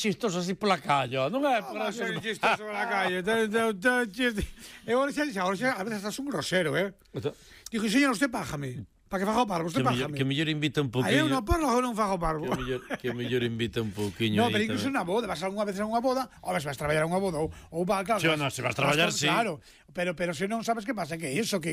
chistoso así pola calle, non é por Non eso. é chistoso pola calle. E agora xa, a veces estás un grosero, Digo, señor, usted pájame. Para que faga o parvo, usted pájame. Que mellor invita un Aí eu pouquiño. non parlo, non fago parvo. Que mellor invita un pouquiño. No, pero incluso na boda, vas algunha vez a unha boda, ou vas traballar a unha boda, ou claro. Si, non, se vas traballar, sí. Claro, pero se non sabes que pasa, que é iso, que